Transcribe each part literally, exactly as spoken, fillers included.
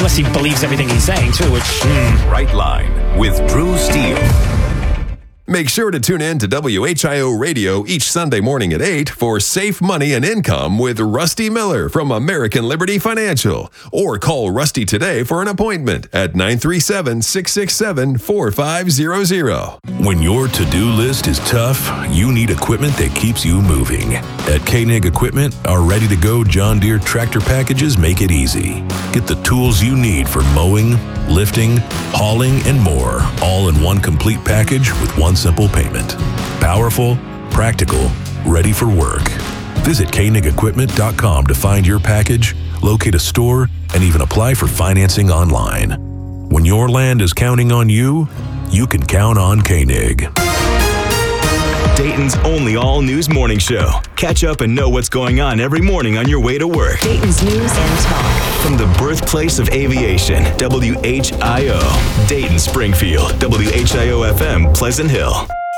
unless he believes everything he's saying, too, which... Mm. Right Line with Drew Steele. Make sure to tune in to W H I O Radio each Sunday morning at eight for Safe Money and Income with Rusty Miller from American Liberty Financial. Or call Rusty today for an appointment at nine three seven, six six seven, four five zero zero. When your to-do list is tough, you need equipment that keeps you moving. At Koenig Equipment, our ready-to-go John Deere tractor packages make it easy. Get the tools you need for mowing, lifting, hauling, and more, all in one complete package with one simple payment. Powerful, practical, ready for work. Visit Koenig Equipment dot com to find your package, locate a store, and even apply for financing online. When your land is counting on you, you can count on Koenig. Dayton's only all-news morning show. Catch up and know what's going on every morning on your way to work. Dayton's News and Talk. From the birthplace of aviation, W H I O. Dayton, Springfield, W H I O F M, Pleasant Hill.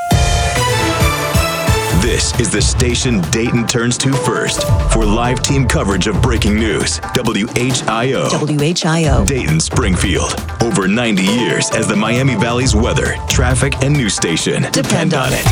This is the station Dayton turns to first for live team coverage of breaking news. W H I O. W H I O. Dayton, Springfield. Over ninety years as the Miami Valley's weather, traffic, and news station. Depend on it.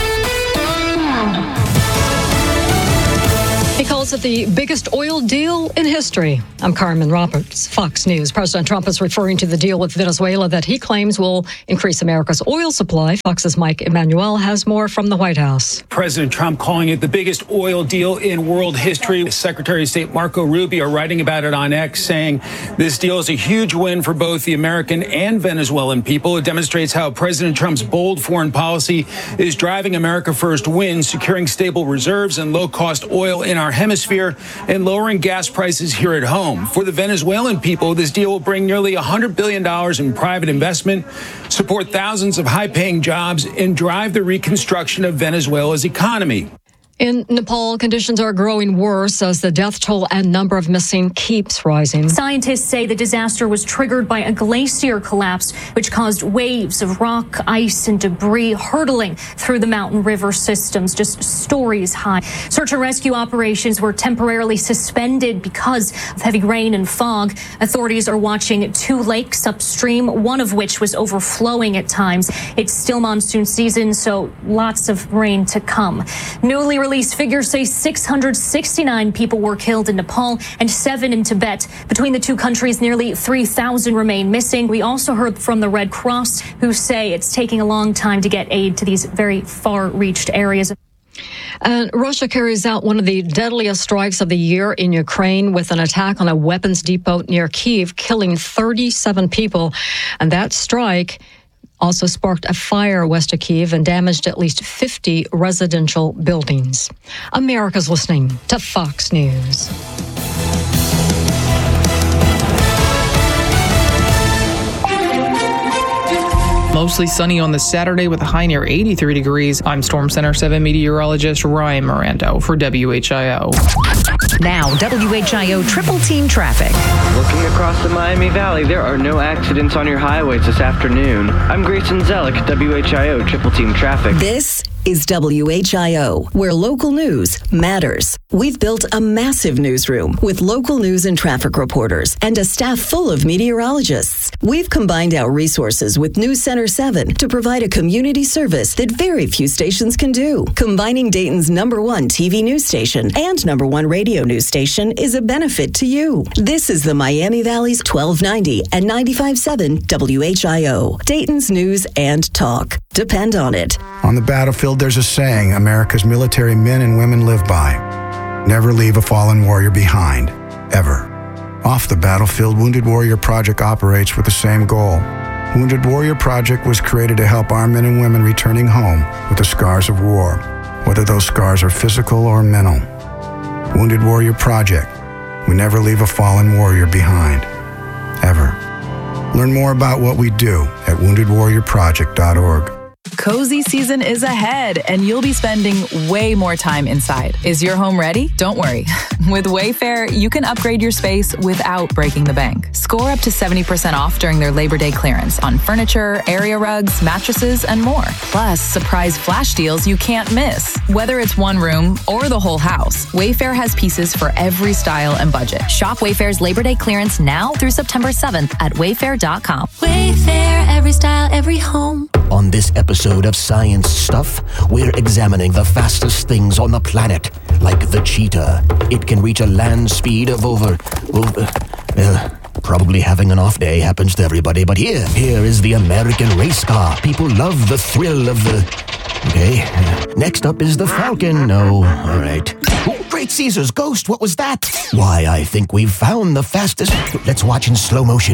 He calls it the biggest oil deal in history. I'm Carmen Roberts, Fox News. President Trump is referring to the deal with Venezuela that he claims will increase America's oil supply. Fox's Mike Emanuel has more from the White House. President Trump calling it the biggest oil deal in world history. Secretary of State Marco Rubio writing about it on X, saying this deal is a huge win for both the American and Venezuelan people. It demonstrates how President Trump's bold foreign policy is driving America First wins, securing stable reserves and low-cost oil in our hemisphere and lowering gas prices here at home. For the Venezuelan people, this deal will bring nearly one hundred billion dollars in private investment, support thousands of high-paying jobs, and drive the reconstruction of Venezuela's economy. In Nepal, conditions are growing worse as the death toll and number of missing keeps rising. Scientists say the disaster was triggered by a glacier collapse, which caused waves of rock, ice, and debris hurtling through the mountain river systems, just stories high. Search and rescue operations were temporarily suspended because of heavy rain and fog. Authorities are watching two lakes upstream, one of which was overflowing at times. It's still monsoon season, so lots of rain to come. Newly released Released figures say six hundred sixty-nine people were killed in Nepal and seven in Tibet. Between the two countries, nearly three thousand remain missing. We also heard from the Red Cross, who say it's taking a long time to get aid to these very far-reached areas. And Russia carries out one of the deadliest strikes of the year in Ukraine with an attack on a weapons depot near Kyiv, killing thirty-seven people. And that strike also sparked a fire west of Kyiv and damaged at least fifty residential buildings. America's listening to Fox News. Mostly sunny on this Saturday with a high near eighty-three degrees. I'm Storm Center seven meteorologist Ryan Mirando for W H I O. Now, W H I O Triple Team Traffic. Looking across the Miami Valley, there are no accidents on your highways this afternoon. I'm Grayson Zellick, W H I O Triple Team Traffic. This is W H I O, where local news matters. We've built a massive newsroom with local news and traffic reporters and a staff full of meteorologists. We've combined our resources with News Center seven to provide a community service that very few stations can do. Combining Dayton's number one T V news station and number one radio news station is a benefit to you. This is the Miami Valley's twelve ninety and ninety-five point seven W H I O, Dayton's news and talk. Depend on it. On the battlefield, there's a saying America's military men and women live by. Never leave a fallen warrior behind, ever. Off the battlefield, Wounded Warrior Project operates with the same goal. Wounded Warrior Project was created to help our men and women returning home with the scars of war, whether those scars are physical or mental. Wounded Warrior Project. We never leave a fallen warrior behind, ever. Learn more about what we do at wounded warrior project dot org. Cozy season is ahead, and you'll be spending way more time inside. Is your home ready? Don't worry. With Wayfair, you can upgrade your space without breaking the bank. Score up to seventy percent off during their Labor Day clearance on furniture, area rugs, mattresses, and more. Plus, surprise flash deals you can't miss. Whether it's one room or the whole house, Wayfair has pieces for every style and budget. Shop Wayfair's Labor Day clearance now through September seventh at wayfair dot com. Wayfair, every style, every home. On this episode of Science Stuff, we're examining the fastest things on the planet, like the cheetah. It can reach a land speed of over, over, well, probably having an off day happens to everybody, but here, here is the American race car. People love the thrill of the... Okay, next up is the Falcon. No, all right. Oh, Great Caesar's ghost, what was that? Why, I think we've found the fastest... Let's watch in slow motion.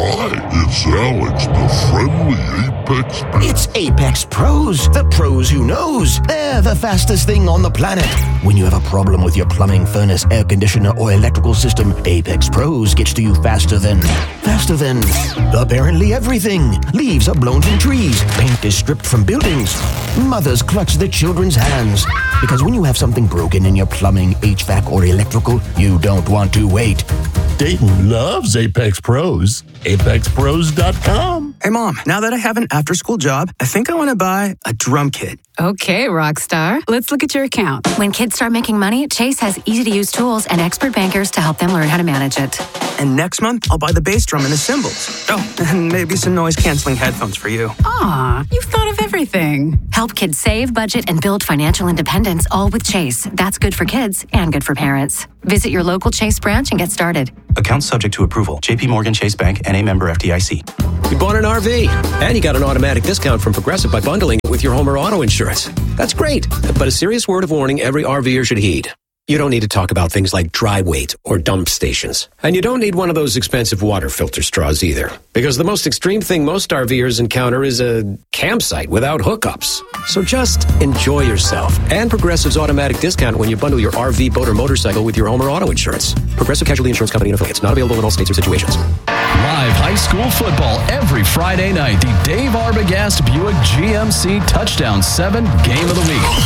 Hi, it's Alex, the friendly Apex Pro. It's Apex Pros, the pros who knows. They're the fastest thing on the planet. When you have a problem with your plumbing, furnace, air conditioner, or electrical system, Apex Pros gets to you faster than... Faster than... apparently everything. Leaves are blown from trees. Paint is stripped from buildings. Mothers clutch their children's hands. Because when you have something broken in your plumbing, H V A C, or electrical, you don't want to wait. Dayton loves Apex Pros. apex pros dot com. Hey, Mom, now that I have an after-school job, I think I want to buy a drum kit. Okay, Rockstar. Let's look at your account. When kids start making money, Chase has easy-to-use tools and expert bankers to help them learn how to manage it. And next month, I'll buy the bass drum and the cymbals. Oh, and maybe some noise-canceling headphones for you. Aw, you've thought of everything. Help kids save, budget, and build financial independence, all with Chase. That's good for kids and good for parents. Visit your local Chase branch and get started. Account subject to approval. J P Morgan Chase Bank, N A member F D I C. You bought an R V, and you got an automatic discount from Progressive by bundling it with your home or auto insurance. That's great, but a serious word of warning every RVer should heed. You don't need to talk about things like dry weight or dump stations. And you don't need one of those expensive water filter straws either. Because the most extreme thing most RVers encounter is a campsite without hookups. So just enjoy yourself. And Progressive's automatic discount when you bundle your R V, boat, or motorcycle with your home or auto insurance. Progressive Casualty Insurance Company and affiliates. Not available in all states or situations. Live high school football every Friday night. The Dave Arbogast Buick G M C Touchdown seven Game of the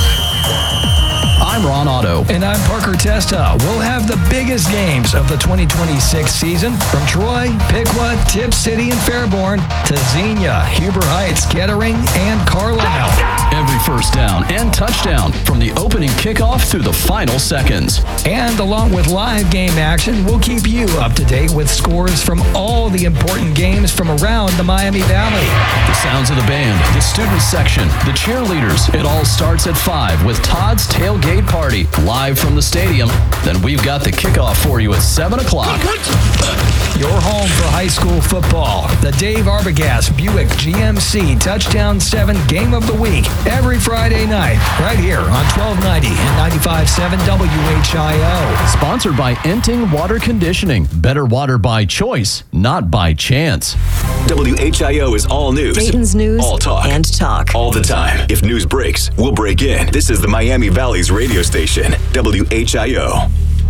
Week. I'm Ron Otto. And I'm Parker Testa. We'll have the biggest games of the twenty twenty-six season from Troy, Piqua, Tip City, and Fairborn to Xenia, Huber Heights, Kettering, and Carlisle. Every first down and touchdown from the opening kickoff through the final seconds. And along with live game action, we'll keep you up to date with scores from all the important games from around the Miami Valley. The sounds of the band, the student section, the cheerleaders. It all starts at five with Todd's Tailgate Party live from the stadium. Then we've got the kickoff for you at seven o'clock. Your home for high school football. The Dave Arbogast Buick G M C Touchdown seven Game of the Week. Every Friday night, right here on twelve ninety and ninety-five point seven W H I O. Sponsored by Enting Water Conditioning. Better water by choice, not by chance. W H I O is all news. Dayton's news all talk. and talk. All the time. If news breaks, we'll break in. This is the Miami Valley's radio station, W H I O.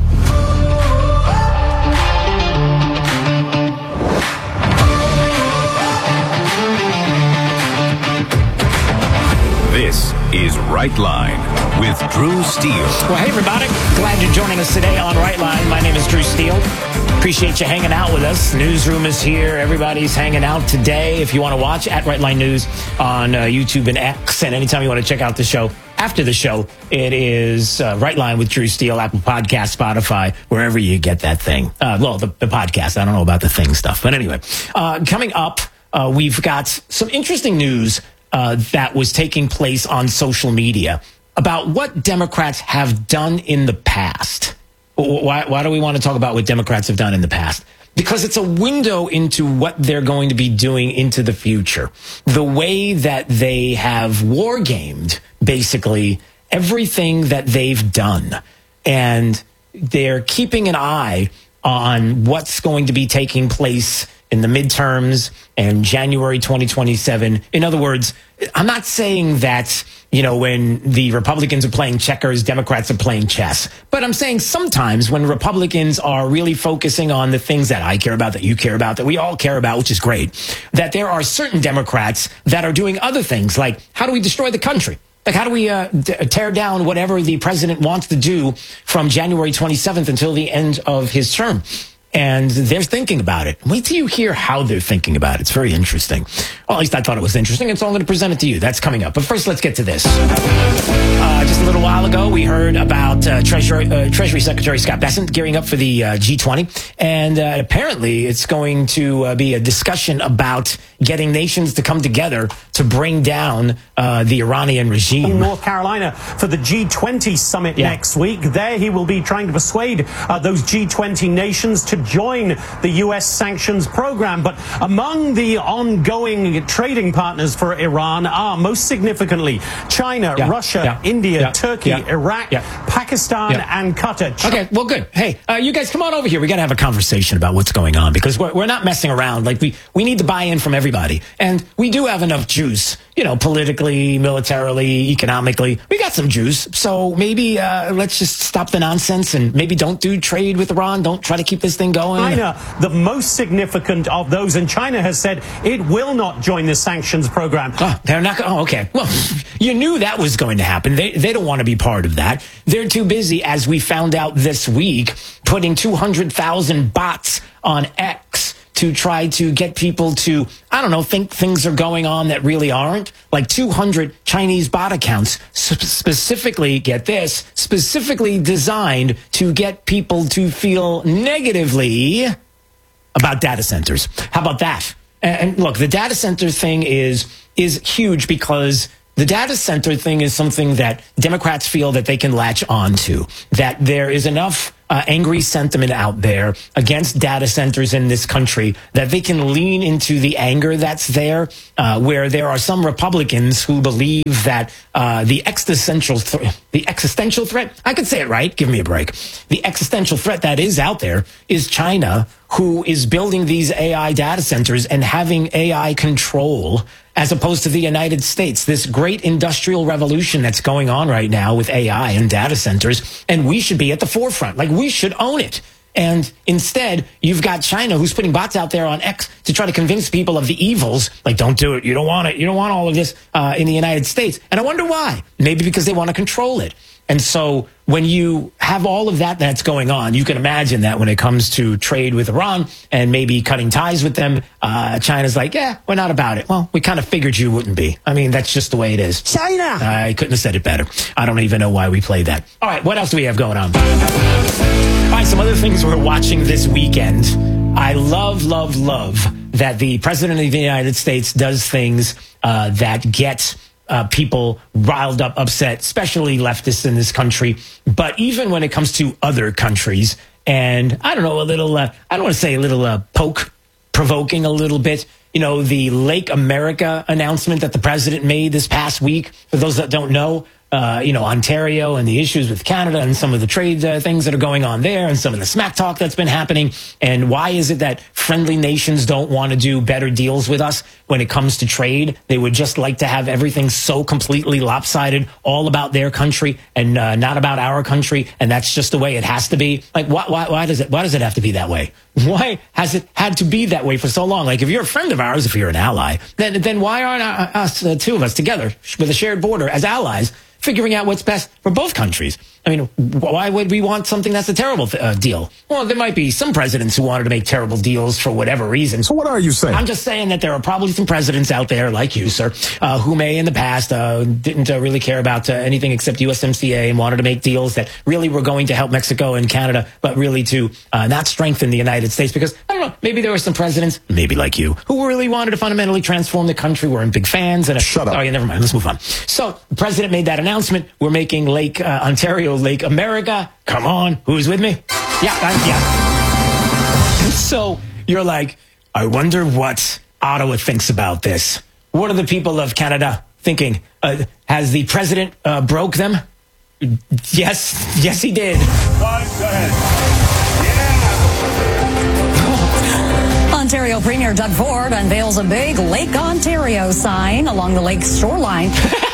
This is Right Line with Drew Steele. Well, hey, everybody. Glad you're joining us today on Right Line. My name is Drew Steele. Appreciate you hanging out with us. Newsroom is here. Everybody's hanging out today. If you want to watch at Right Line News on uh, YouTube and X, and anytime you want to check out the show after the show, it is uh, Right Line with Drew Steele, Apple Podcast, Spotify, wherever you get that thing. Uh, well, the, the podcast. I don't know about the thing stuff. But anyway, uh, coming up, uh, we've got some interesting news Uh, that was taking place on social media about what Democrats have done in the past. Why, why do we want to talk about what Democrats have done in the past? Because it's a window into what they're going to be doing into the future. The way that they have war gamed, basically, everything that they've done. And they're keeping an eye on what's going to be taking place in the midterms and January twenty twenty-seven. In other words, I'm not saying that, you know, when the Republicans are playing checkers, Democrats are playing chess. But I'm saying sometimes when Republicans are really focusing on the things that I care about, that you care about, that we all care about, which is great, that there are certain Democrats that are doing other things, like how do we destroy the country? Like, how do we uh, d- tear down whatever the president wants to do from January twenty-seventh until the end of his term? And they're thinking about it. Wait till you hear how they're thinking about it. It's very interesting. Well, at least I thought it was interesting, and so I'm going to present it to you. That's coming up. But first, let's get to this. Uh, just a little while ago, we heard about uh, Treasury, uh, Treasury Secretary Scott Bessent gearing up for the uh, G twenty. And uh, apparently, it's going to uh, be a discussion about getting nations to come together to bring down uh, the Iranian regime. In North Carolina for the G twenty summit yeah. next week. There he will be trying to persuade uh, those G twenty nations to join the U S sanctions program. But among the ongoing trading partners for Iran are most significantly China, yeah. Russia, yeah. India, yeah. Turkey, yeah. Iraq, yeah. Pakistan, yeah. and Qatar. Ch- okay, well, good. Hey, uh, you guys come on over here. We got to have a conversation about what's going on, because we're, we're not messing around. Like, we, we need the buy-in from everybody. And we do have enough juice, you know, politically, militarily, economically. We got some juice. So maybe uh, let's just stop the nonsense and maybe don't do trade with Iran. Don't try to keep this thing going. China, the most significant of those, and China has said it will not join the sanctions program. Oh, they're not. Oh, okay. Well, you knew that was going to happen. They they don't want to be part of that. They're too busy, as we found out this week, putting two hundred thousand bots on X to try to get people to, I don't know, think things are going on that really aren't. Like two hundred Chinese bot accounts, sp- specifically, get this, specifically designed to get people to feel negatively about data centers. How about that? And, and look, the data center thing is is huge, because the data center thing is something that Democrats feel that they can latch on to, that there is enough Uh, angry sentiment out there against data centers in this country that they can lean into the anger that's there, uh, where there are some Republicans who believe that uh, the existential th- the existential threat, I could say it right, give me a break, the existential threat that is out there is China, who is building these A I data centers and having A I control, as opposed to the United States, this great industrial revolution that's going on right now with A I and data centers, and we should be at the forefront. Like, we should own it. And instead, you've got China, who's putting bots out there on X to try to convince people of the evils. Like, don't do it. You don't want it. You don't want all of this uh, in the United States. And I wonder why. Maybe because they want to control it. And so when you have all of that that's going on, you can imagine that when it comes to trade with Iran and maybe cutting ties with them, uh, China's like, yeah, we're not about it. Well, we kind of figured you wouldn't be. I mean, that's just the way it is. China! I couldn't have said it better. I don't even know why we played that. All right, what else do we have going on? All right, some other things we're watching this weekend. I love, love, love that the President of the United States does things uh, that get Uh, people riled up, upset, especially leftists in this country. But even when it comes to other countries, and I don't know, a little, uh, I don't want to say a little uh, poke provoking a little bit, you know, the Lake America announcement that the president made this past week. For those that don't know, uh, you know, Ontario and the issues with Canada and some of the trade uh, things that are going on there, and some of the smack talk that's been happening. And why is it that friendly nations don't want to do better deals with us when it comes to trade? They would just like to have everything so completely lopsided, all about their country and uh, not about our country. And that's just the way it has to be. Like, why, why, why does it, why does it have to be that way? Why has it had to be that way for so long? Like, if you're a friend of ours, if you're an ally, then, then why aren't us, uh, two of us together with a shared border as allies, figuring out what's best for both countries? I mean, why would we want something that's a terrible uh, deal? Well, there might be some presidents who wanted to make terrible deals for whatever reason. So what are you saying? I'm just saying that there are probably some presidents out there, like you, sir, uh, who may in the past uh, didn't uh, really care about uh, anything except U S M C A and wanted to make deals that really were going to help Mexico and Canada, but really to uh, not strengthen the United States. Because, I don't know, maybe there were some presidents, maybe like you, who really wanted to fundamentally transform the country, weren't big fans. And, uh, Shut up. Oh, yeah, never mind. Let's move on. So the president made that announcement. We're making Lake uh, Ontario, Lake America. Come on. Who's with me? Yeah, I, yeah. So you're like, I wonder what Ottawa thinks about this. What are the people of Canada thinking? Uh, has the president uh, broke them? Yes. Yes, he did. Ontario Premier Premier Doug Ford unveils a big Lake Ontario sign along the lake's shoreline.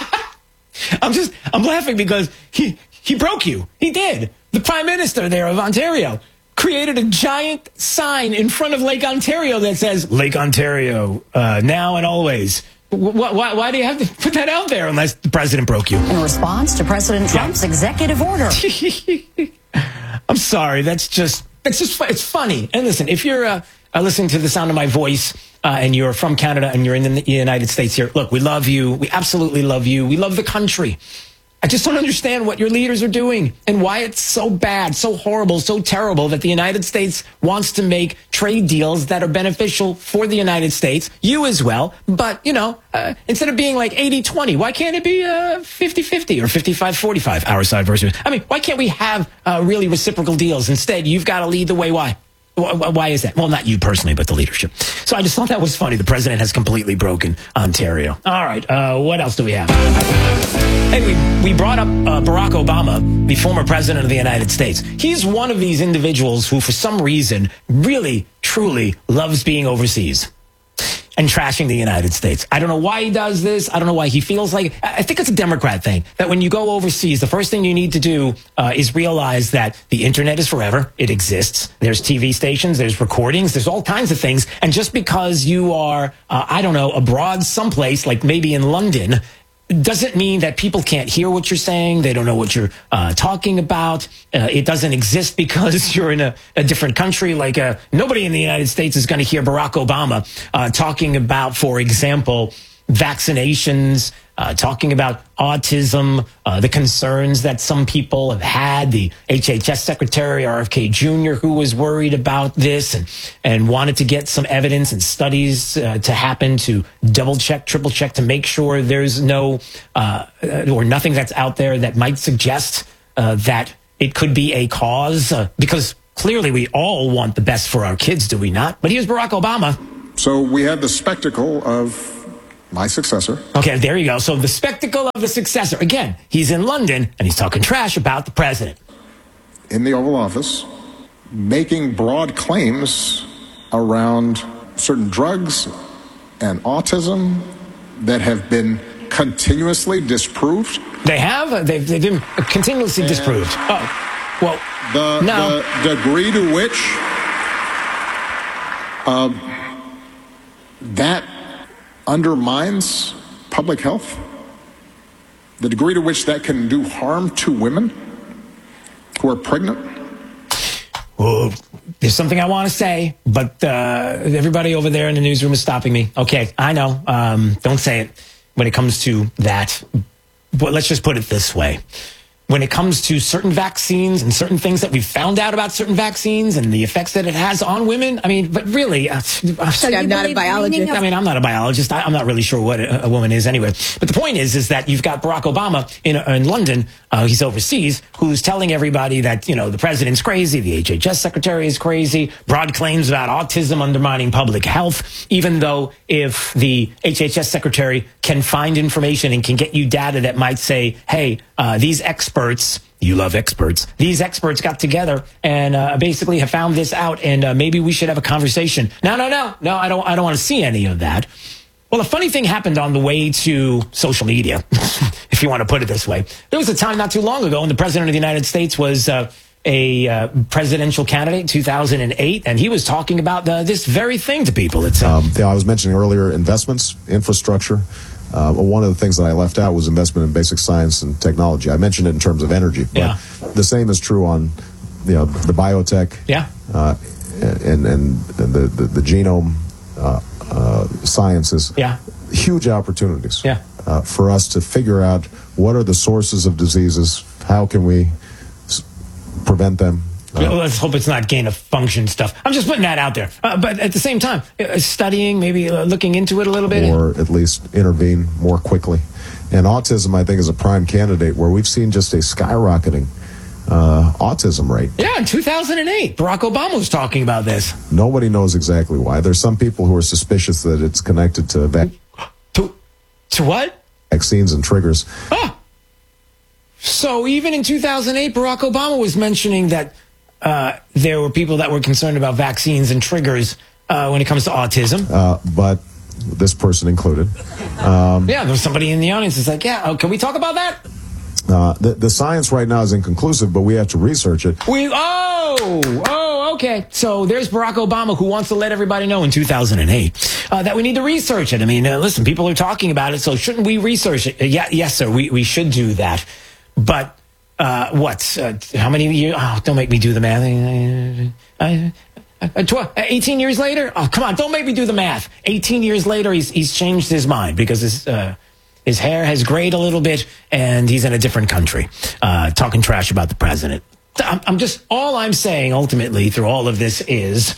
I'm just, I'm laughing because he, he broke you. He did. The Prime Minister there of Ontario created a giant sign in front of Lake Ontario that says, Lake Ontario, uh, now and always. Why, why, why do you have to put that out there unless the president broke you? In response to President Trump's yeah. executive order. I'm sorry. That's just, that's just, it's funny. And listen, if you're uh, uh, listening to the sound of my voice uh, and you're from Canada and you're in the United States here, look, we love you. We absolutely love you. We love the country. I just don't understand what your leaders are doing and why it's so bad, so horrible, so terrible that the United States wants to make trade deals that are beneficial for the United States, you as well. But, you know, uh, instead of being like eighty twenty, why can't it be uh, fifty fifty or fifty-five forty-five, our side versus? I mean, why can't we have uh, really reciprocal deals? Instead, you've got to lead the way. Why? Why is that? Well, not you personally, but the leadership. So I just thought that was funny. The president has completely broken Ontario. All right. Uh, what else do we have? Hey, we, we brought up uh, Barack Obama, the former president of the United States. He's one of these individuals who, for some reason, really, truly loves being overseas and trashing the United States. I don't know why he does this. I don't know why he feels like, I think it's a Democrat thing, that when you go overseas, the first thing you need to do uh, is realize that the internet is forever. It exists. There's T V stations, there's recordings, there's all kinds of things. And just because you are, uh, I don't know, abroad someplace, like maybe in London, doesn't mean that people can't hear what you're saying. They don't know what you're uh, talking about. Uh, it doesn't exist because you're in a, a different country. Like uh, nobody in the United States is going to hear Barack Obama uh, talking about, for example, vaccinations, uh, talking about autism, uh, the concerns that some people have had. The H H S Secretary, R F K Junior, who was worried about this and, and wanted to get some evidence and studies uh, to happen to double check, triple check to make sure there's no uh, or nothing that's out there that might suggest uh, that it could be a cause, uh, because clearly we all want the best for our kids, do we not? But here's Barack Obama. So we had the spectacle of my successor. Okay, there you go. So the spectacle of the successor. Again, he's in London and he's talking trash about the president. In the Oval Office, making broad claims around certain drugs and autism that have been continuously disproved. They have? They've, they've been continuously and disproved. Oh, well, the, no. the degree to which uh, that undermines public health, the degree to which that can do harm to women who are pregnant. Well, there's something I want to say, but uh, everybody over there in the newsroom is stopping me. Okay, I know. Um, don't say it when it comes to that. But let's just put it this way. When it comes to certain vaccines and certain things that we've found out about certain vaccines and the effects that it has on women, I mean, but really, uh, so I'm not a biologist. I mean, I'm not a biologist. I, I'm not really sure what a, a woman is anyway. But the point is, is that you've got Barack Obama in, in London, uh, he's overseas, who's telling everybody that, you know, the president's crazy, the H H S secretary is crazy, broad claims about autism undermining public health, even though if the H H S secretary can find information and can get you data that might say, hey, uh, these experts, you love experts. These experts got together and uh, basically have found this out, and uh, maybe we should have a conversation. No, no, no, no. I don't. I don't want to see any of that. Well, a funny thing happened on the way to social media, if you want to put it this way. There was a time not too long ago when the president of the United States was uh, a uh, presidential candidate in two thousand eight, and he was talking about uh, this very thing to people. It's uh, um, yeah, I was mentioning earlier investments, infrastructure. Uh, one of the things that I left out was investment in basic science and technology. I mentioned it in terms of energy, but yeah. the same is true on, you know, the biotech, yeah, uh, and and the the, the genome uh, uh, sciences. Yeah, huge opportunities. Yeah, uh, for us to figure out what are the sources of diseases, how can we s- prevent them. Uh, Let's hope it's not gain of function stuff. I'm just putting that out there. Uh, but at the same time, uh, studying, maybe uh, looking into it a little bit. Or at least intervene more quickly. And autism, I think, is a prime candidate where we've seen just a skyrocketing uh, autism rate. Yeah, in two thousand eight, Barack Obama was talking about this. Nobody knows exactly why. There's some people who are suspicious that it's connected to... Va- to, to what? Vaccines and triggers. Ah. So even in two thousand eight, Barack Obama was mentioning that Uh, there were people that were concerned about vaccines and triggers uh, when it comes to autism. Uh, but this person included. Um, yeah, there's somebody in the audience that's like, yeah, oh, can we talk about that? Uh, the, the science right now is inconclusive, but we have to research it. We oh oh okay. So there's Barack Obama, who wants to let everybody know in two thousand eight uh, that we need to research it. I mean, uh, listen, people are talking about it, so shouldn't we research it? Uh, yeah, yes, sir. We we should do that. But uh, what? Uh, how many years? Oh, don't make me do the math. Uh, uh, twelve, eighteen years later? Oh, come on! Don't make me do the math. eighteen years later, he's he's changed his mind because his. Uh, His hair has grayed a little bit, and he's in a different country, uh, talking trash about the president. I'm, I'm just, all I'm saying ultimately through all of this is,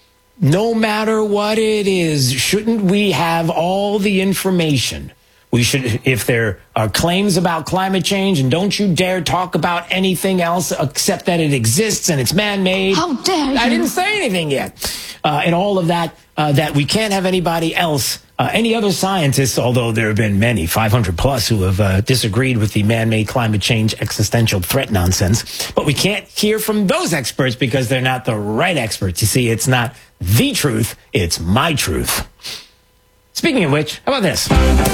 no matter what it is, shouldn't we have all the information? We should, if there are claims about climate change, and don't you dare talk about anything else except that it exists and it's man-made. How dare you? I didn't say anything yet. Uh, and all of that, uh, that we can't have anybody else, uh, any other scientists, although there have been many, five hundred plus, who have uh, disagreed with the man-made climate change existential threat nonsense. But we can't hear from those experts because they're not the right experts. You see, it's not the truth, it's my truth. Speaking of which, how about this?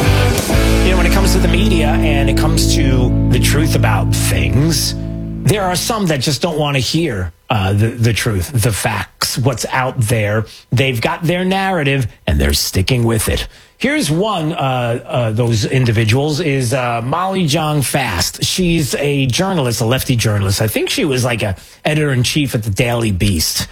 You know, when it comes to the media and it comes to the truth about things, there are some that just don't want to hear uh, the, the truth, the facts, what's out there. They've got their narrative and they're sticking with it. Here's one, uh, uh, those individuals is uh, Molly Jong Fast. She's a journalist, a lefty journalist. I think she was like a editor-in-chief at the Daily Beast.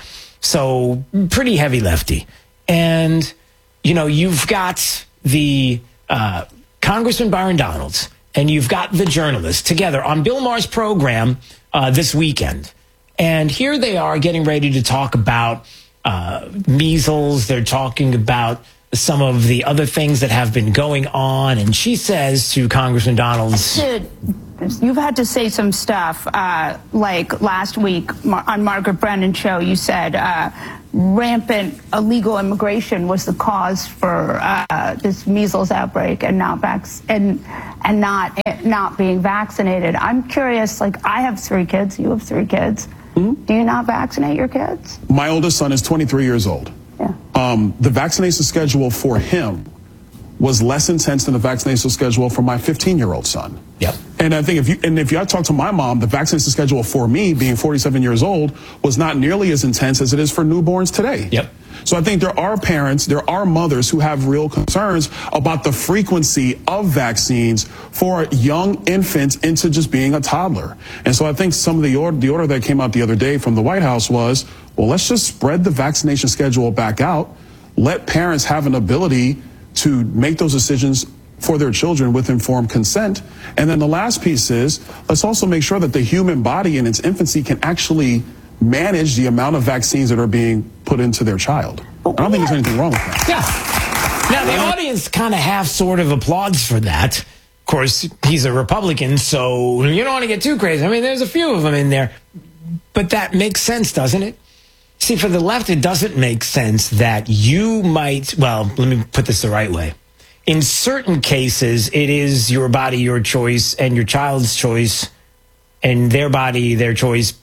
So pretty heavy lefty. And, you know, you've got the uh, Congressman Byron Donalds and you've got the journalist together on Bill Maher's program uh, this weekend. And here they are getting ready to talk about uh, measles. They're talking about some of the other things that have been going on. And she says to Congressman Donalds, you've had to say some stuff, uh, like last week on Margaret Brennan's show, you said uh, rampant illegal immigration was the cause for uh, this measles outbreak and not vac- and and not not being vaccinated. I'm curious, like, I have three kids, you have three kids. Mm-hmm. Do you not vaccinate your kids? My oldest son is twenty-three years old. Yeah. Um, the vaccination schedule for him was less intense than the vaccination schedule for my fifteen-year-old son. Yep. And I think if you and if you I talk to my mom, the vaccination schedule for me, being forty-seven years old, was not nearly as intense as it is for newborns today. Yep. So I think there are parents, there are mothers who have real concerns about the frequency of vaccines for young infants into just being a toddler. And so I think some of the order, the order that came out the other day from the White House was, well, let's just spread the vaccination schedule back out. Let parents have an ability to make those decisions for their children with informed consent. And then the last piece is, let's also make sure that the human body in its infancy can actually manage the amount of vaccines that are being put into their child. I don't think there's anything wrong with that. Yeah. Now, the audience kind of half sort of applauds for that. Of course, he's a Republican, so you don't want to get too crazy. I mean, there's a few of them in there. But that makes sense, doesn't it? See, for the left, it doesn't make sense that you might, well, let me put this the right way. In certain cases, it is your body, your choice, and your child's choice, and their body, their choice.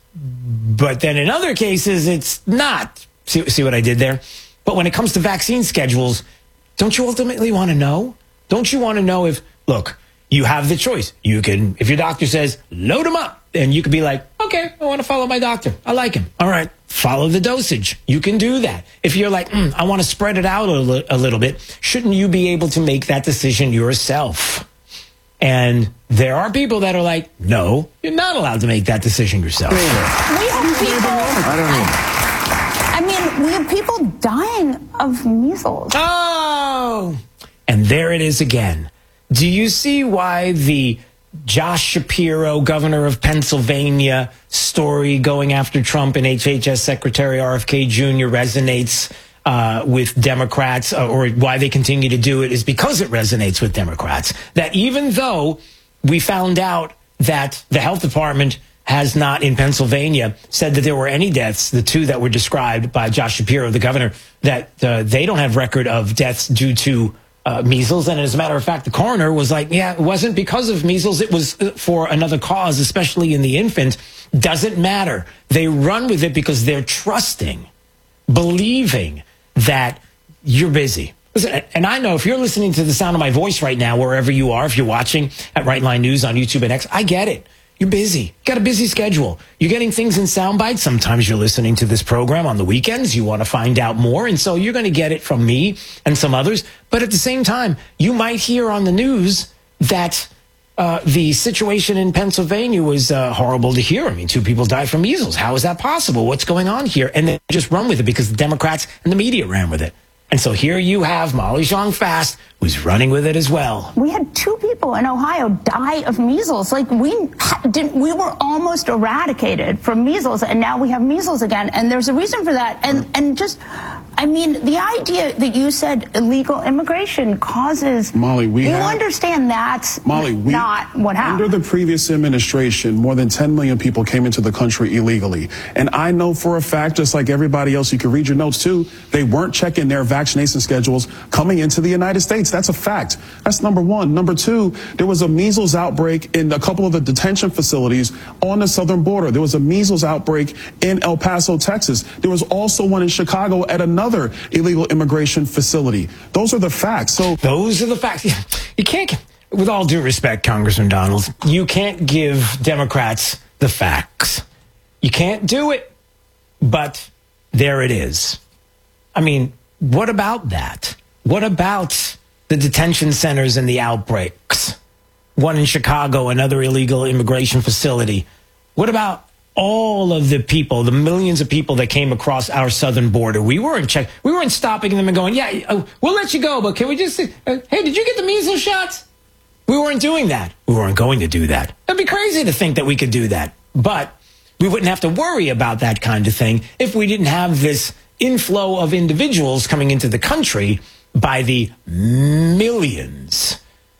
But then in other cases, it's not. See, see what I did there? But when it comes to vaccine schedules, don't you ultimately want to know? Don't you want to know if, look, you have the choice. You can, if your doctor says, load them up, and you could be like, okay, I want to follow my doctor. I like him. All right, follow the dosage. You can do that. If you're like, mm, I want to spread it out a, li- a little bit, shouldn't you be able to make that decision yourself? And there are people that are like, no, you're not allowed to make that decision yourself. We have people, I don't know. I mean, we have people dying of measles. Oh! And there it is again. Do you see why the Josh Shapiro, governor of Pennsylvania, story going after Trump and H H S Secretary R F K Junior resonates uh, with Democrats, uh, or why they continue to do it is because it resonates with Democrats. That even though we found out that the health department has not in Pennsylvania said that there were any deaths, the two that were described by Josh Shapiro, the governor, that uh, they don't have record of deaths due to Uh, measles. And as a matter of fact, the coroner was like, yeah, it wasn't because of measles. It was for another cause, especially in the infant. Doesn't matter. They run with it because they're trusting, believing that you're busy. Listen, and I know if you're listening to the sound of my voice right now, wherever you are, if you're watching at Right Line News on YouTube and X, I get it. You're busy. You got a busy schedule. You're getting things in sound bites. Sometimes you're listening to this program on the weekends. You want to find out more. And so you're going to get it from me and some others. But at the same time, you might hear on the news that uh, the situation in Pennsylvania was uh, horrible to hear. I mean, two people died from measles. How is that possible? What's going on here? And then just run with it because the Democrats and the media ran with it. And so here you have Molly Jong Fast, who's running with it as well. We had two people in Ohio die of measles. Like we didn't, we were almost eradicated from measles, and now we have measles again. And there's a reason for that. And and just, I mean, the idea that you said illegal immigration causes Molly, we you have, understand that's Molly, we, not what happened. Under the previous administration, more than ten million people came into the country illegally. And I know for a fact, just like everybody else, you can read your notes too, they weren't checking their vaccination schedules coming into the United States. That's a fact. That's number one. Number two, there was a measles outbreak in a couple of the detention facilities on the southern border. There was a measles outbreak in El Paso, Texas. There was also one in Chicago at another illegal immigration facility. Those are the facts. So those are the facts. You can't, with all due respect, Congressman Donald, you can't give Democrats the facts. You can't do it. But there it is. I mean, what about that? What about the detention centers and the outbreaks? One in Chicago, another illegal immigration facility. What about all of the people, the millions of people that came across our southern border? We weren't check. We weren't stopping them and going, yeah, uh, we'll let you go, but can we just, uh, hey, did you get the measles shots? We weren't doing that. We weren't going to do that. It'd be crazy to think that we could do that. But we wouldn't have to worry about that kind of thing if we didn't have this inflow of individuals coming into the country by the millions.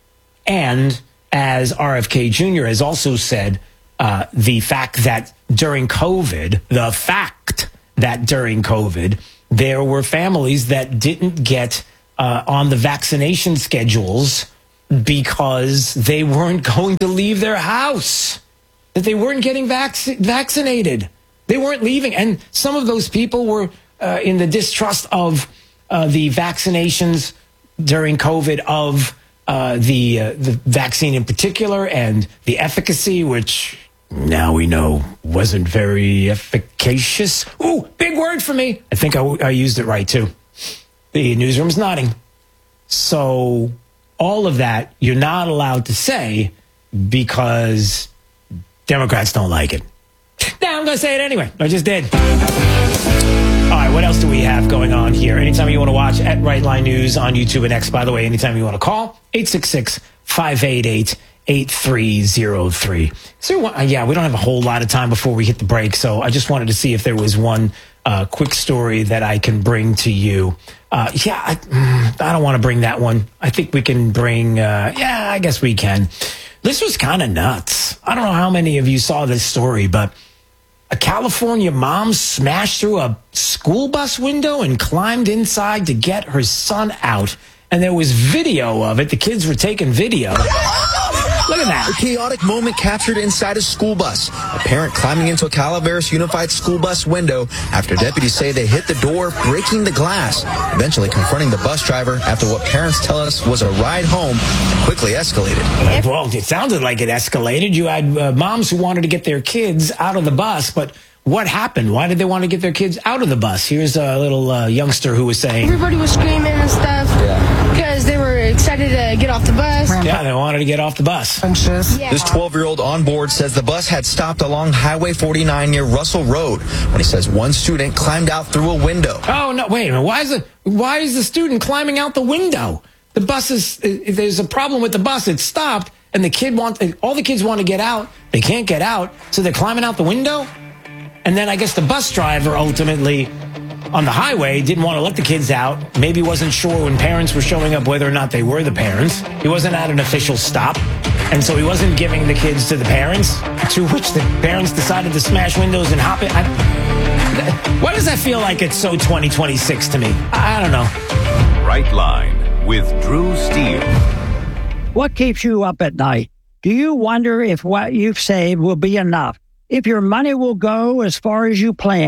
And as R F K Junior has also said, uh, the fact that during COVID, the fact that during COVID, there were families that didn't get uh, on the vaccination schedules because they weren't going to leave their house, that they weren't getting vac- vaccinated. They weren't leaving. And some of those people were uh, in the distrust of Uh, the vaccinations during COVID of uh, the uh, the vaccine in particular and the efficacy, which now we know wasn't very efficacious. Ooh, big word for me. I think I, I used it right, too. The newsroom's nodding. So all of that you're not allowed to say because Democrats don't like it. Now I'm going to say it anyway. I just did. All right, what else do we have going on here? Anytime you want to watch at Right Line News on YouTube and X, by the way, anytime you want to call, eight six six, five eight eight, eight three zero three. So, uh, yeah, we don't have a whole lot of time before we hit the break, so I just wanted to see if there was one uh, quick story that I can bring to you. Uh, yeah, I, I don't want to bring that one. I think we can bring, uh, yeah, I guess we can. This was kind of nuts. I don't know how many of you saw this story, but a California mom smashed through a school bus window and climbed inside to get her son out. And there was video of it. The kids were taking video. Look at that. A chaotic moment captured inside a school bus. A parent climbing into a Calaveras Unified school bus window after deputies say they hit the door, breaking the glass, eventually confronting the bus driver after what parents tell us was a ride home quickly escalated. Well, it sounded like it escalated. You had uh, moms who wanted to get their kids out of the bus, but what happened? Why did they want to get their kids out of the bus? Here's a little uh, youngster who was saying, everybody was screaming and stuff because they were excited to get off the bus. Yeah, they wanted to get off the bus. Yeah. This twelve-year-old on board says the bus had stopped along Highway forty-nine near Russell Road when he says one student climbed out through a window. Oh, no, wait a minute. Why is the, why is the student climbing out the window? The bus is, if there's a problem with the bus, it stopped, and the kid wants, all the kids want to get out. They can't get out, so they're climbing out the window? And then I guess the bus driver ultimately on the highway didn't want to let the kids out. Maybe wasn't sure when parents were showing up whether or not they were the parents. He wasn't at an official stop. And so he wasn't giving the kids to the parents, to which the parents decided to smash windows and hop in. I, why does that feel like it's so twenty twenty-six to me? I, I don't know. Right Line with Drew Steele. What keeps you up at night? Do you wonder if what you've saved will be enough? If your money will go as far as you plan,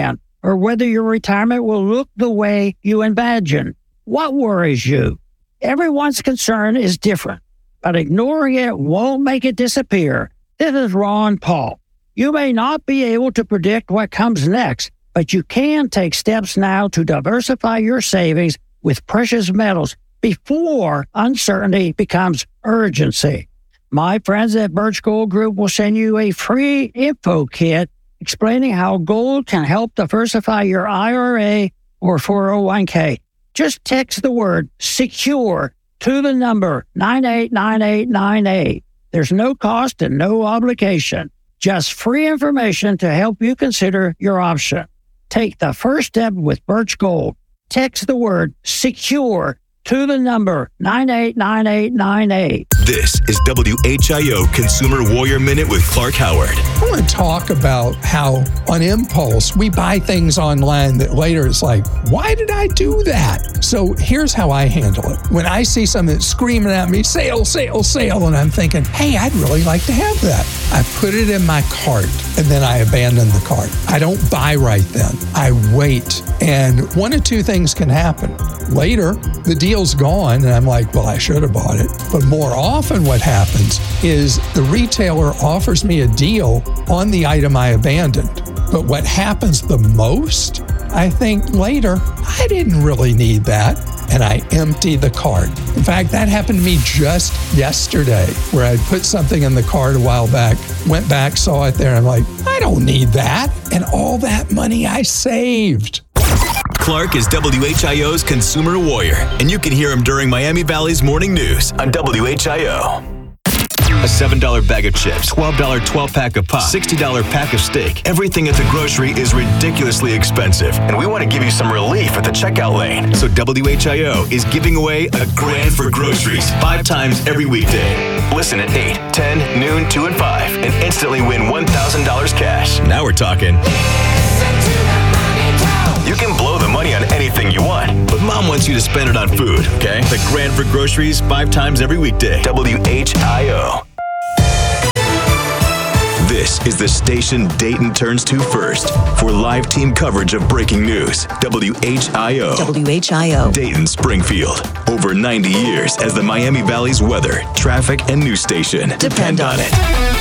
or whether your retirement will look the way you imagine. What worries you? Everyone's concern is different, but ignoring it won't make it disappear. This is Ron Paul. You may not be able to predict what comes next, but you can take steps now to diversify your savings with precious metals before uncertainty becomes urgency. My friends at Birch Gold Group will send you a free info kit explaining how gold can help diversify your I R A or four oh one k. Just text the word SECURE to the number nine eight nine eight nine eight. There's no cost and no obligation. Just free information to help you consider your option. Take the first step with Birch Gold. Text the word SECURE to the number nine eight nine eight nine eight. This is W H I O Consumer Warrior Minute with Clark Howard. I want to talk about how on impulse we buy things online that later it's like, why did I do that? So here's how I handle it. When I see something that's screaming at me, sale, sale, sale, and I'm thinking, hey, I'd really like to have that. I put it in my cart and then I abandon the cart. I don't buy right then. I wait. And one of two things can happen. Later, the deal's gone and I'm like, well, I should have bought it. But more often what happens is the retailer offers me a deal on the item I abandoned. But what happens the most, I think later, I didn't really need that. And I empty the cart. In fact, that happened to me just yesterday, where I put something in the cart a while back, went back, saw it there, and I'm like, I don't need that. And all that money I saved. Clark is W H I O's Consumer Warrior, and you can hear him during Miami Valley's Morning News on W H I O. A seven dollar bag of chips, twelve dollar twelve-pack of pop, sixty dollar pack of steak. Everything at the grocery is ridiculously expensive, and we want to give you some relief at the checkout lane. So W H I O is giving away a grand for groceries five times every weekday. Listen at eight, ten, noon, two, and five, and instantly win one thousand dollars cash. Now we're talking. You can blow the money on anything you want, but Mom wants you to spend it on food, okay? The grand for groceries five times every weekday. W H I O. This is the station Dayton turns to first for live team coverage of breaking news. W H I O. W H I O. Dayton, Springfield. Over ninety years as the Miami Valley's weather, traffic, and news station. Depend, Depend on it.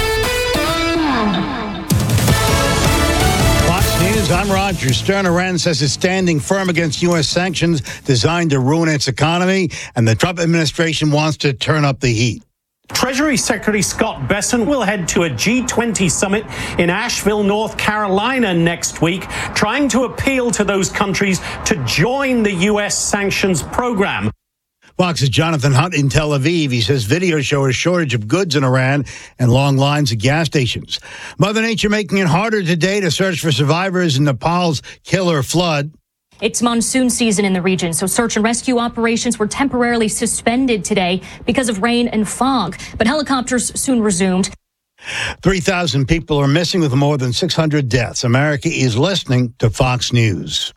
News, I'm Roger Stern. Iran says it's standing firm against U S sanctions designed to ruin its economy, and the Trump administration wants to turn up the heat. Treasury Secretary Scott Bessent will head to a G twenty summit in Asheville, North Carolina next week, trying to appeal to those countries to join the U S sanctions program. Fox's Jonathan Hunt in Tel Aviv. He says videos show a shortage of goods in Iran and long lines at gas stations. Mother Nature making it harder today to search for survivors in Nepal's killer flood. It's monsoon season in the region, so search and rescue operations were temporarily suspended today because of rain and fog, but helicopters soon resumed. three thousand people are missing with more than six hundred deaths. America is listening to Fox News.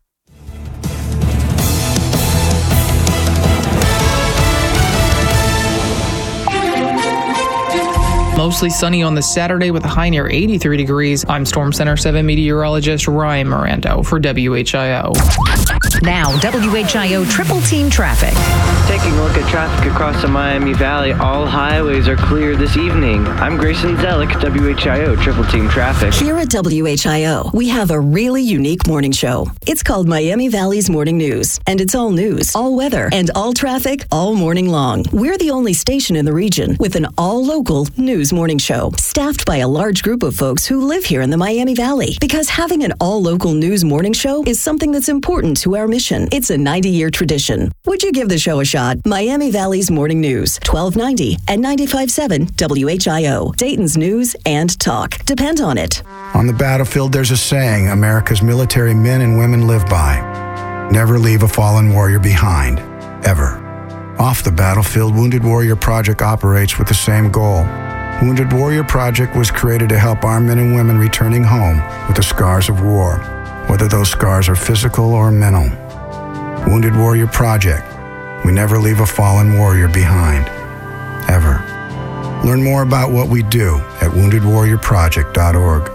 Mostly sunny on this Saturday with a high near eighty-three degrees. I'm Storm Center seven meteorologist Ryan Mirando for W H I O. Now, W H I O Triple Team Traffic. Taking a look at traffic across the Miami Valley, all highways are clear this evening. I'm Grayson Zellick, W H I O Triple Team Traffic. Here at W H I O, we have a really unique morning show. It's called Miami Valley's Morning News, and it's all news, all weather, and all traffic all morning long. We're the only station in the region with an all-local news morning show, staffed by a large group of folks who live here in the Miami Valley. Because having an all-local news morning show is something that's important to our mission. It's a ninety-year tradition. Would you give the show a shot? Miami Valley's Morning News, twelve ninety and ninety-five point seven W H I O. Dayton's news and talk. Depend on it. On the battlefield, there's a saying America's military men and women live by. Never leave a fallen warrior behind, ever. Off the battlefield, Wounded Warrior Project operates with the same goal. Wounded Warrior Project was created to help our men and women returning home with the scars of war, whether those scars are physical or mental. Wounded Warrior Project. We never leave a fallen warrior behind, ever. Learn more about what we do at wounded warrior project dot org.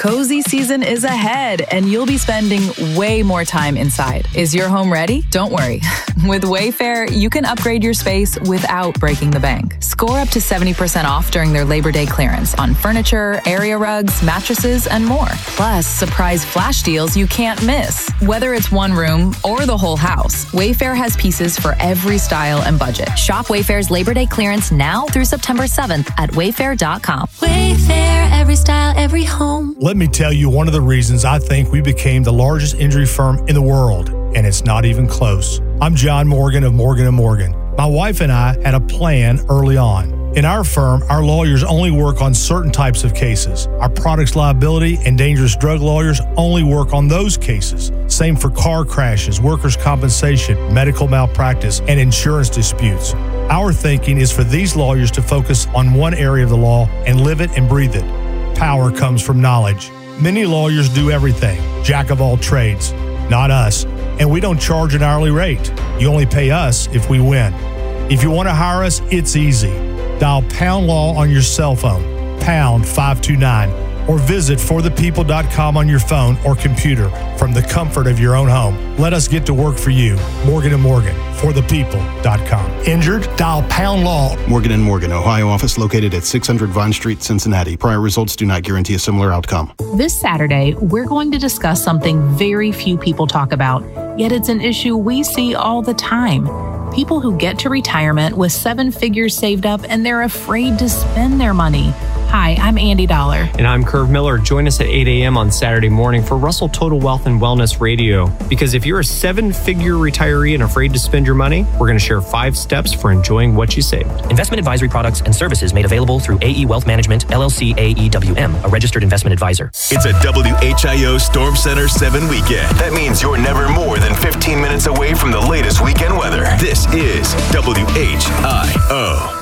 Cozy season is ahead, and you'll be spending way more time inside. Is your home ready? Don't worry. With Wayfair, you can upgrade your space without breaking the bank. Score up to seventy percent off during their Labor Day clearance on furniture, area rugs, mattresses, and more. Plus, surprise flash deals you can't miss. Whether it's one room or the whole house, Wayfair has pieces for every style and budget. Shop Wayfair's Labor Day clearance now through September seventh at wayfair dot com. Wayfair, every style, every home. Let me tell you one of the reasons I think we became the largest injury firm in the world, and it's not even close. I'm John Morgan of Morgan and Morgan. My wife and I had a plan early on. In our firm, our lawyers only work on certain types of cases. Our products liability and dangerous drug lawyers only work on those cases. Same for car crashes, workers' compensation, medical malpractice, and insurance disputes. Our thinking is for these lawyers to focus on one area of the law and live it and breathe it. Power comes from knowledge. Many lawyers do everything, jack of all trades. Not us. And we don't charge an hourly rate. You only pay us if we win. If you want to hire us, it's easy. Dial Pound Law on your cell phone, pound five two nine, or visit for the people dot com on your phone or computer from the comfort of your own home. Let us get to work for you. Morgan and Morgan, for the people dot com. Injured? Dial Pound Law. Morgan and Morgan, Ohio office located at six hundred Vine Street, Cincinnati. Prior results do not guarantee a similar outcome. This Saturday, we're going to discuss something very few people talk about, yet it's an issue we see all the time. People who get to retirement with seven figures saved up and they're afraid to spend their money. Hi, I'm Andy Dollar. And I'm Curve Miller. Join us at eight a.m. on Saturday morning for Russell Total Wealth and Wellness Radio. Because if you're a seven-figure retiree and afraid to spend your money, we're going to share five steps for enjoying what you saved. Investment advisory products and services made available through A E Wealth Management, L L C A E W M, a registered investment advisor. It's a W H I O Storm Center seven weekend. That means you're never more than fifteen minutes away from the latest weekend weather. This is W H I O.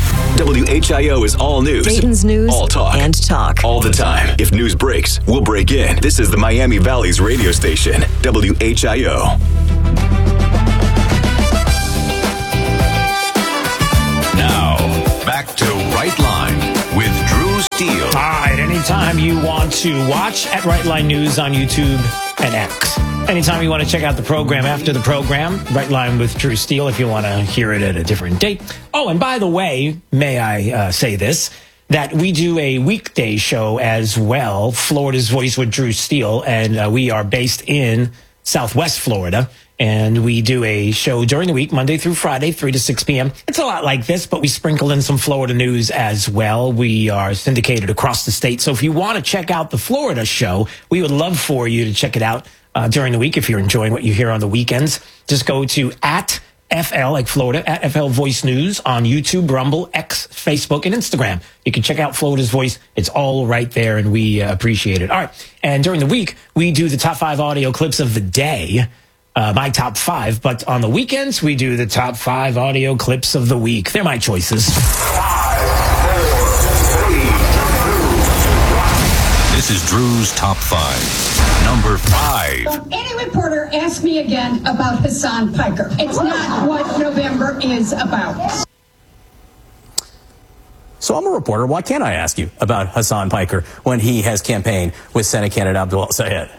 W H I O is all news. Dayton's news all talk. And talk. All the time. If news breaks, we'll break in. This is the Miami Valley's radio station, W H I O. Now, back to Right Line with Drew Steele. All right, anytime you want to watch at Right Line News on YouTube and X. Anytime you want to check out the program after the program, Right Line with Drew Steele, if you want to hear it at a different date. Oh, and by the way, may I uh, say this, that we do a weekday show as well, Florida's Voice with Drew Steele, and uh, we are based in Southwest Florida, and we do a show during the week, Monday through Friday, three to six p.m. It's a lot like this, but we sprinkle in some Florida news as well. We are syndicated across the state, so if you want to check out the Florida show, we would love for you to check it out Uh, during the week. If you're enjoying what you hear on the weekends, just go to at F L, like Florida, at F L Voice News on YouTube, Rumble, X, Facebook, and Instagram. You can check out Florida's Voice. It's all right there, and we uh, appreciate it. All right. And during the week, we do the top five audio clips of the day, uh, my top five. But on the weekends, we do the top five audio clips of the week. They're my choices. This is Drew's Top five. Number five. So any reporter asked me again about Hassan Piker. It's not what November is about. So I'm a reporter. Why can't I ask you about Hassan Piker when he has campaigned with Senate candidate Abdul Sayed?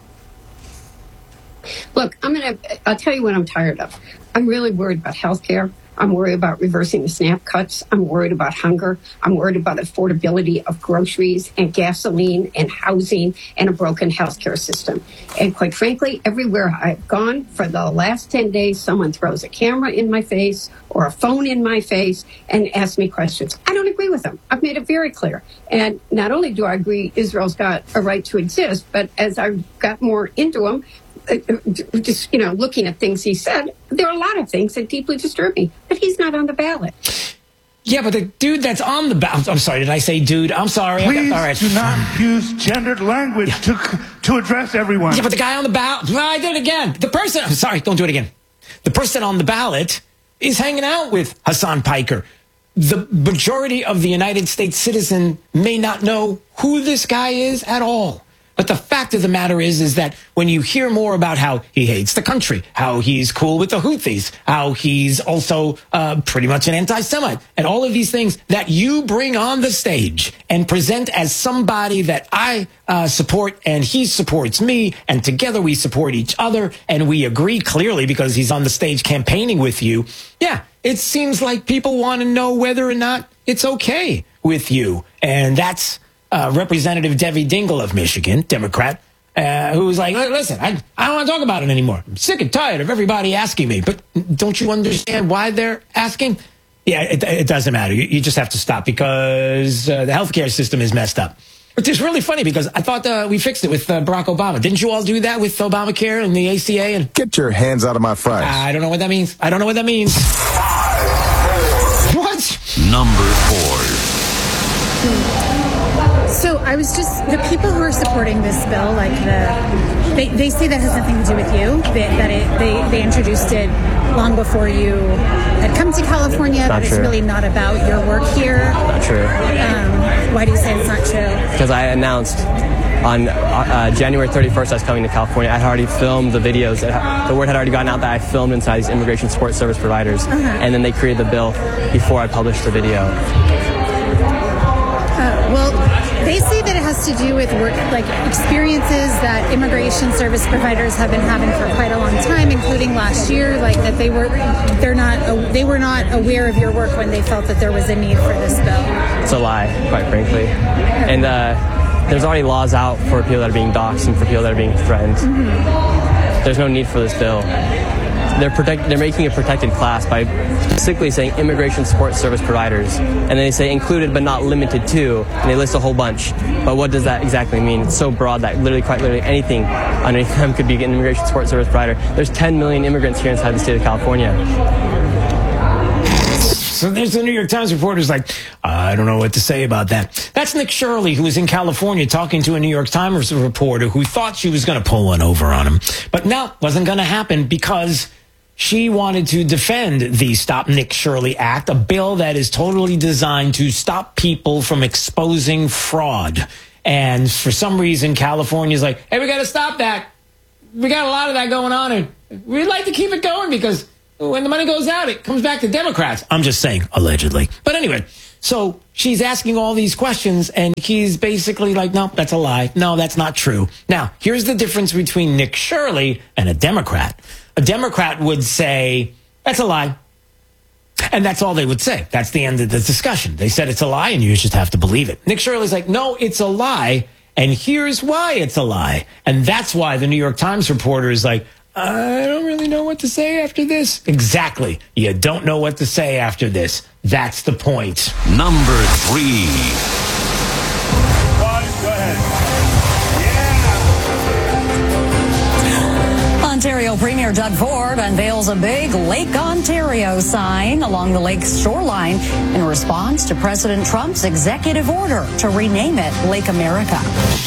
Look, I'm gonna. I'll tell you what I'm tired of. I'm really worried about health care. I'm worried about reversing the SNAP cuts. I'm worried about hunger. I'm worried about affordability of groceries and gasoline and housing and a broken healthcare system. And quite frankly, everywhere I've gone for the last ten days, someone throws a camera in my face or a phone in my face and asks me questions. I don't agree with them. I've made it very clear. And not only do I agree Israel's got a right to exist, but as I've got more into him, just, you know, looking at things he said, there are a lot of things that deeply disturb me, but he's not on the ballot. Yeah, but the dude that's on the ballot, I'm sorry, did I say dude? I'm sorry. Please all right. do not use gendered language yeah. to to address everyone. Yeah, but the guy on the ballot, well, I did it again. The person, I'm sorry, don't do it again. The person on the ballot is hanging out with Hassan Piker. The majority of the United States citizen may not know who this guy is at all. But the fact of the matter is, is that when you hear more about how he hates the country, how he's cool with the Houthis, how he's also uh, pretty much an anti-Semite, and all of these things that you bring on the stage and present as somebody that I uh, support and he supports me, and together we support each other, and we agree clearly because he's on the stage campaigning with you. Yeah, it seems like people want to know whether or not it's okay with you. And that's uh, Representative Debbie Dingell of Michigan, Democrat, uh, who was like, listen, I, I don't want to talk about it anymore. I'm sick and tired of everybody asking me. But don't you understand why they're asking? Yeah, it, it doesn't matter. You, you just have to stop because uh, the healthcare system is messed up. Which is really funny because I thought uh, we fixed it with uh, Barack Obama. Didn't you all do that with Obamacare and the A C A? And get your hands out of my fries. I don't know what that means. I don't know what that means. What? Number four. So I was just, the people who are supporting this bill, like the, they, they say that has nothing to do with you, they, that it, they, they introduced it long before you had come to California, not that true. It's really not about your work here. Not true. Um, why do you say it's not true? Because I announced on uh, January thirty-first I was coming to California. I had already filmed the videos. The word had already gotten out that I filmed inside these immigration support service providers. Uh-huh. And then they created the bill before I published the video. Uh, well, they say that it has to do with work, like experiences that immigration service providers have been having for quite a long time, including last year. Like that they were, they're not, they were not aware of your work when they felt that there was a need for this bill. It's a lie, quite frankly. And uh, there's already laws out for people that are being doxxed and for people that are being threatened. Mm-hmm. There's no need for this bill. They're protect, They're making a protected class by specifically saying immigration support service providers, and then they say included but not limited to, and they list a whole bunch. But what does that exactly mean? It's so broad that literally, quite literally, anything underneath them could be an immigration support service provider. There's ten million immigrants here inside the state of California. So there's the New York Times reporter who's like, I don't know what to say about that. That's Nick Shirley, who was in California talking to a New York Times reporter who thought she was going to pull one over on him. But no, wasn't going to happen because she wanted to defend the Stop Nick Shirley Act, a bill that is totally designed to stop people from exposing fraud. And for some reason, California's like, hey, we got to stop that. We got a lot of that going on, and we'd like to keep it going because when the money goes out, it comes back to Democrats. I'm just saying, allegedly. But anyway, so she's asking all these questions, and he's basically like, no, that's a lie. No, that's not true. Now, here's the difference between Nick Shirley and a Democrat. A Democrat would say, that's a lie. And that's all they would say. That's the end of the discussion. They said it's a lie, and you just have to believe it. Nick Shirley's like, no, it's a lie, and here's why it's a lie. And that's why the New York Times reporter is like, I don't really know what to say after this. Exactly. You don't know what to say after this. That's the point. Number three. Go ahead. Ontario Premier Doug Ford unveils a big Lake Ontario sign along the lake's shoreline in response to President Trump's executive order to rename it Lake America.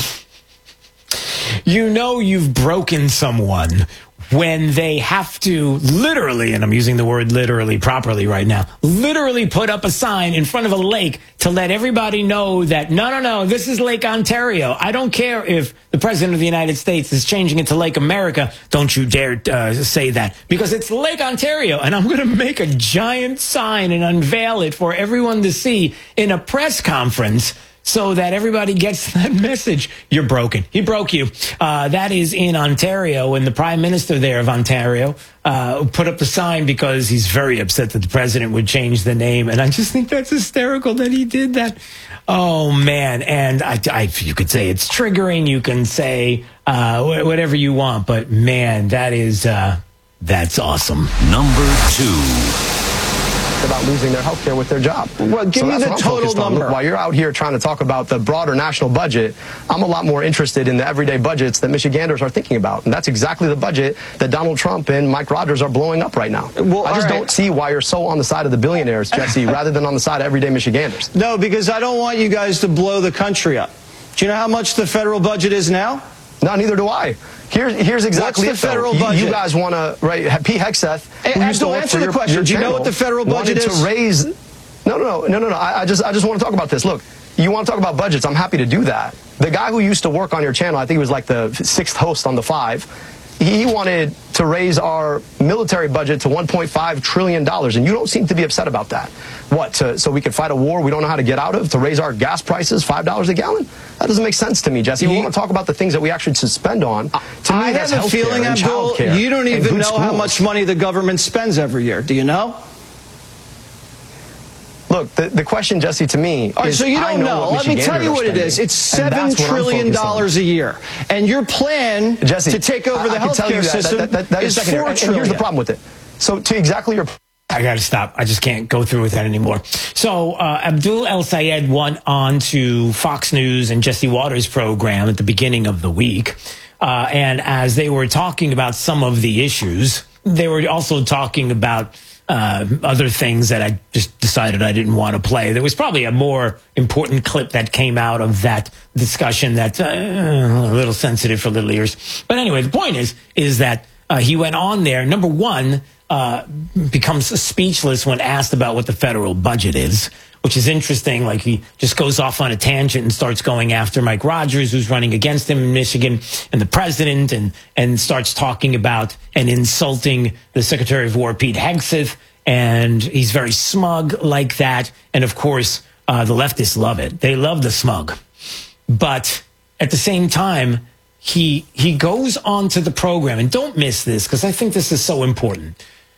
You know you've broken someone when they have to literally, and I'm using the word literally properly right now, literally put up a sign in front of a lake to let everybody know that, no, no, no, this is Lake Ontario. I don't care if the President of the United States is changing it to Lake America. Don't you dare uh, say that, because it's Lake Ontario, and I'm going to make a giant sign and unveil it for everyone to see in a press conference so that everybody gets that message. You're broken. He broke you. Uh, that is in Ontario, and the Prime Minister there of Ontario uh, put up the sign because he's very upset that the president would change the name. And I just think that's hysterical that he did that. Oh, man. And I, I, you could say it's triggering. You can say uh, whatever you want. But, man, that is uh, that's awesome. Number two. About losing their health care with their job. Well, give so me the total number. While you're out here trying to talk about the broader national budget, I'm a lot more interested in the everyday budgets that Michiganders are thinking about. And that's exactly the budget that Donald Trump and Mike Rogers are blowing up right now. Well, I just right. don't see why you're so on the side of the billionaires, Jesse, rather than on the side of everyday Michiganders. No, because I don't want you guys to blow the country up. Do you know how much the federal budget is now? No, neither do I. Here's, here's exactly What's the it, federal you, budget? You guys want to, right, Pete Hegseth, who hey, used to don't work answer for the your, question. your Do you know channel, what the federal budget wanted is? to raise, no, no, no, no, no, no. I, I just, I just want to talk about this. Look, you want to talk about budgets, I'm happy to do that. the guy who used to work on your channel, I think he was like the sixth host on the Five, he wanted to raise our military budget to one point five trillion dollars, and you don't seem to be upset about that. What, to, so we could fight a war we don't know how to get out of, to raise our gas prices five dollars a gallon? That doesn't make sense to me, Jesse. We want to talk about the things that we actually should spend on. To I me, have that's a feeling, and Abdul, childcare you don't and even good know how schools. much money the government spends every year. Do you know? Look, the, the question, Jesse, to me All right, is, so you I don't know. know. what Let me tell you Michiganders what are it is. spending, It's and seven that's what I'm trillion focused on. dollars a year, and your plan Jesse, to take over I, the I can tell you healthcare that, system that, that, that is is secondary. four And, and trillion. here's the problem with it. So, to exactly your I got to stop. I just can't go through with that anymore. So uh, Abdul El Sayed went on to Fox News and Jesse Waters' program at the beginning of the week. Uh, and as they were talking about some of the issues, they were also talking about uh, other things that I just decided I didn't want to play. There was probably a more important clip that came out of that discussion that's uh, a little sensitive for little ears. But anyway, the point is, is that uh, he went on there. Number one, Uh, becomes speechless when asked about what the federal budget is, which is interesting. Like, he just goes off on a tangent and starts going after Mike Rogers, who's running against him in Michigan, and the president, and, and starts talking about and insulting the Secretary of War, Pete Hegseth. And he's very smug like that. And of course, uh, the leftists love it. They love the smug. But at the same time, he, he goes onto the program, and don't miss this, because I think this is so important.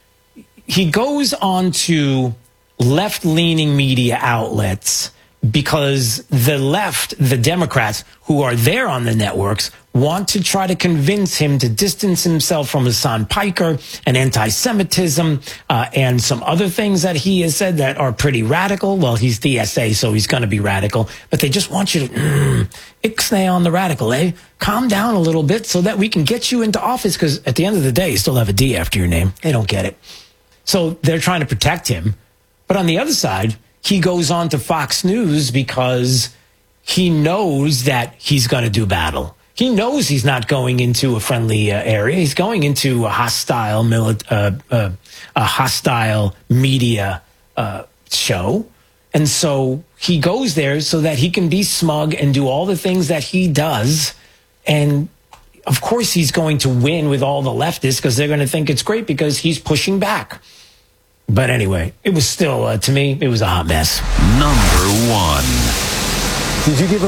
He goes on to left-leaning media outlets because the left, the Democrats who are there on the networks, want to try to convince him to distance himself from Hassan Piker and anti-Semitism uh, and some other things that he has said that are pretty radical. Well, he's D S A, so he's going to be radical. But they just want you to mm, ixnay on the radical, eh? Calm down a little bit so that we can get you into office, because at the end of the day, you still have a D after your name. They don't get it. So they're trying to protect him. But on the other side, he goes on to Fox News because he knows that he's going to do battle. He knows he's not going into a friendly uh, area. He's going into a hostile, mili- uh, uh, a hostile media uh, show. And so he goes there so that he can be smug and do all the things that he does. And of course, he's going to win with all the leftists because they're going to think it's great because he's pushing back. But anyway, it was still, uh, to me, it was a hot mess. Number one. Did you give a